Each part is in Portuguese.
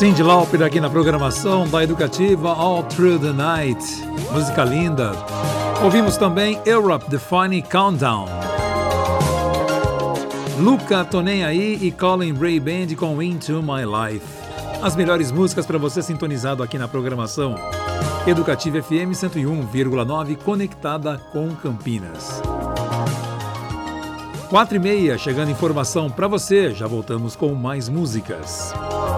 Cyndi Lauper aqui na programação da Educativa All Through the Night. Música linda. Ouvimos também Europe, The Funny Countdown. Luca, Tô Nem Aí e Colin Ray Band com Into My Life. As melhores músicas para você sintonizado aqui na programação Educativa FM 101,9, conectada com Campinas. 4h30, chegando informação para você. Já voltamos com mais músicas.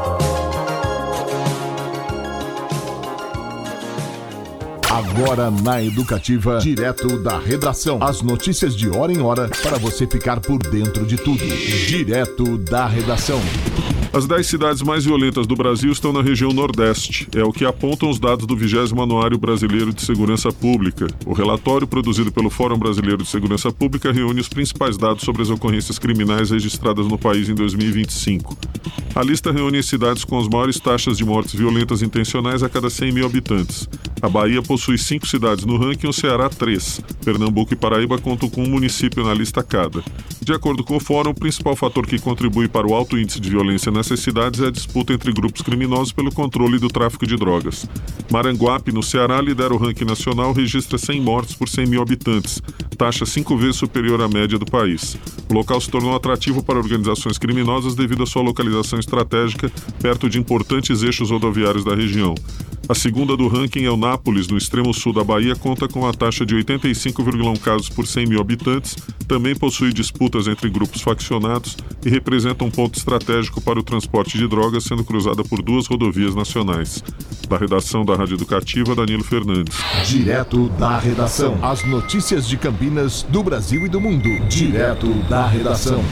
Agora na Educativa, direto da redação. As notícias de hora em hora para você ficar por dentro de tudo. Direto da redação. As 10 cidades mais violentas do Brasil estão na região Nordeste. É o que apontam os dados do 20º Anuário Brasileiro de Segurança Pública. O relatório, produzido pelo Fórum Brasileiro de Segurança Pública, reúne os principais dados sobre as ocorrências criminais registradas no país em 2025. A lista reúne as cidades com as maiores taxas de mortes violentas intencionais a cada 100 mil habitantes. A Bahia possui 5 cidades no ranking, o Ceará 3. Pernambuco e Paraíba contam com um município na lista cada. De acordo com o Fórum, o principal fator que contribui para o alto índice de violência nessas cidades é a disputa entre grupos criminosos pelo controle do tráfico de drogas. Maranguape, no Ceará, lidera o ranking nacional, registra 100 mortes por 100 mil habitantes, taxa 5 vezes superior à média do país. O local se tornou atrativo para organizações criminosas devido à sua localização estratégica perto de importantes eixos rodoviários da região. A segunda do ranking é o Nápoles, no extremo sul da Bahia, conta com a taxa de 85,1 casos por 100 mil habitantes, também possui disputas entre grupos faccionados e representa um ponto estratégico para o transporte de drogas, sendo cruzada por 2 rodovias nacionais. Da redação da Rádio Educativa, Danilo Fernandes. Direto da redação. As notícias de Campinas, do Brasil e do mundo. Direto da redação.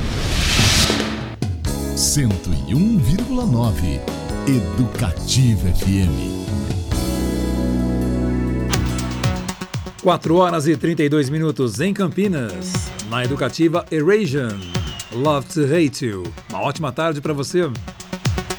101,9 Educativa FM. 4h32 em Campinas. Na Educativa, Erasure, Love to Hate You. Uma ótima tarde para você.